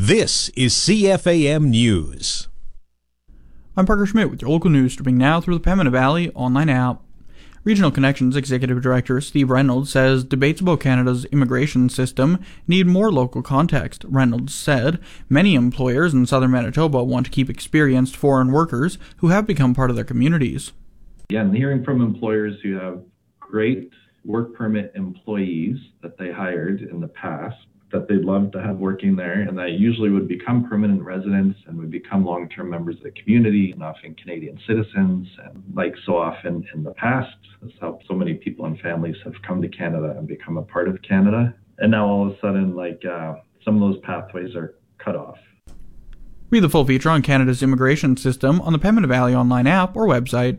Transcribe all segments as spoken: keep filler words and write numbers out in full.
This is C F A M News. I'm Parker Schmidt with your local news, streaming now through the Pembina Valley online app. Regional Connections Executive Director Steve Reynolds says debates about Canada's immigration system need more local context. Reynolds said many employers in southern Manitoba want to keep experienced foreign workers who have become part of their communities. Yeah, and hearing from employers who have great work permit employees that they hired in the past, that they'd love to have working there, and that usually would become permanent residents and would become long-term members of the community and often Canadian citizens. And like so often in the past, that's how so many people and families have come to Canada and become a part of Canada. And now all of a sudden, like uh, some of those pathways are cut off. Read the full feature on Canada's immigration system on the Pembina Valley online app or website.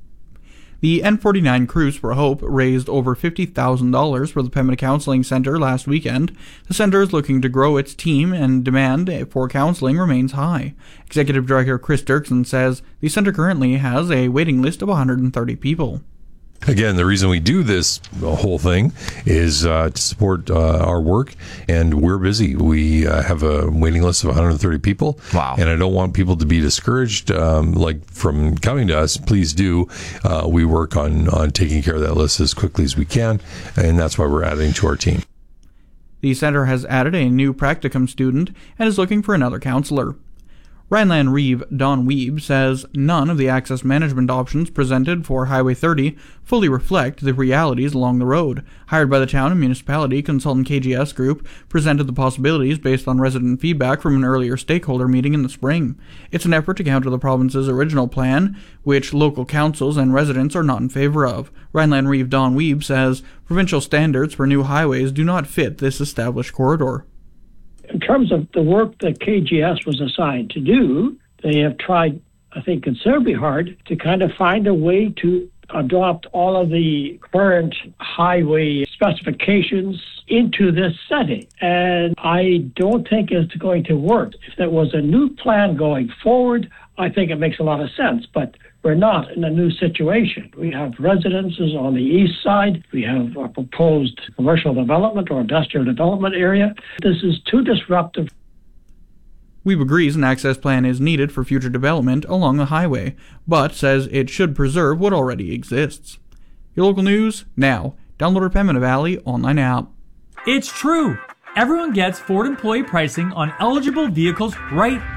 The N forty-nine Cruise for Hope raised over fifty thousand dollars for the Pembina Counseling Centre last weekend. The centre is looking to grow its team, and demand for counseling remains high. Executive Director Chris Dirksen says the centre currently has a waiting list of one hundred thirty people. Again, the reason we do this whole thing is uh, to support uh, our work, and we're busy. We uh, have a waiting list of one hundred thirty people. Wow. And I don't want people to be discouraged um, like from coming to us. Please do. Uh, we work on, on taking care of that list as quickly as we can, and that's why we're adding to our team. The centre has added a new practicum student and is looking for another counsellor. Rhineland Reeve Don Weeb says none of the access management options presented for Highway thirty fully reflect the realities along the road. Hired by the town and municipality, consultant K G S Group presented the possibilities based on resident feedback from an earlier stakeholder meeting in the spring. It's an effort to counter the province's original plan, which local councils and residents are not in favor of. Rhineland Reeve Don Weeb says provincial standards for new highways do not fit this established corridor. In terms of the work that K G S was assigned to do, they have tried, I think, considerably hard to kind of find a way to adopt all of the current highway specifications into this setting. And I don't think it's going to work. If there was a new plan going forward, I think it makes a lot of sense. But we're not in a new situation. We have residences on the east side. We have a proposed commercial development or industrial development area. This is too disruptive. Weeb agrees an access plan is needed for future development along the highway, but says it should preserve what already exists. Your local news now. Download our Pembina Valley online app. It's true. Everyone gets Ford employee pricing on eligible vehicles right